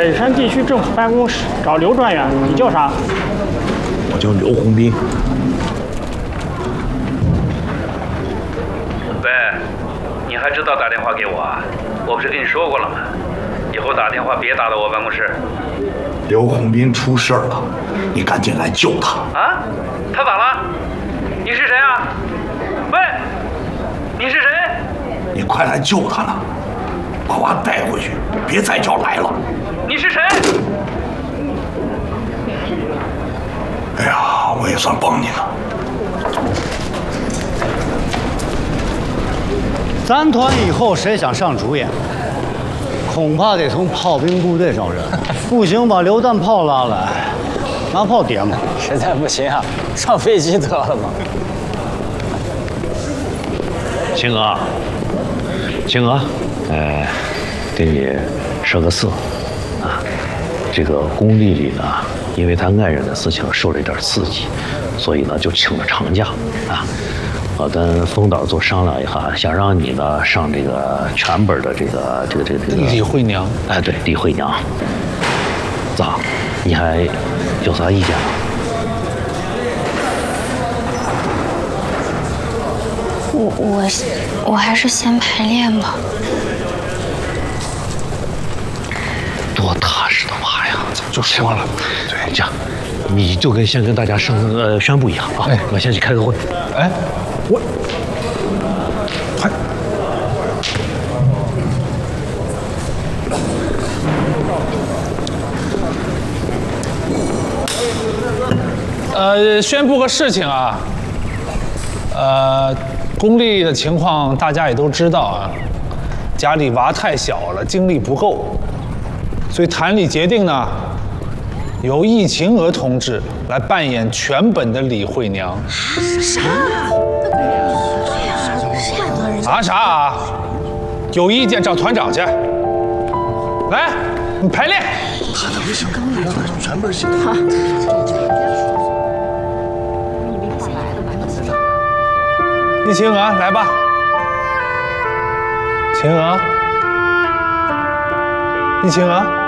北山地区政府办公室找刘专员，你叫啥？ 我叫刘洪斌。 喂，你还知道打电话给我啊？我不是跟你说过了吗？以后打电话别打到我办公室。 刘洪斌出事了，你赶紧来救他。 啊？他咋了？你是谁啊？喂，你是谁？ 你快来救他呢！把娃带回去，别再叫来了。 你是谁？ 哎呀，我也算帮你了。 咱团以后谁想上主演，恐怕得从炮兵部队招人。不行，把榴弹炮拉来，拿炮叠嘛。 实在不行啊，上飞机得了嘛。 青娥，青娥，给你说个事啊，这个宫丽丽呢，因为她爱人的事情受了一点刺激，所以呢就请了长假啊。我跟冯导做商量一下，想让你呢上这个全本的这个李慧娘。 哎，对，李慧娘。咋？你还有啥意见吗？ 我还是先排练吧。 多踏实的话呀！ 就说了， 对，这样，你就先跟大家宣布一下啊！我先去开个会。 哎，我宣布个事情啊，宫丽的情况大家也都知道啊，家里娃太小了，精力不够，所以坛里决定呢，由易晴娥同志来扮演全本的李慧娘。 啥？ 啥啊？有意见找团长去。来，你排练。 他的不行，全本写。 易晴娥，来吧。晴娥，易晴娥。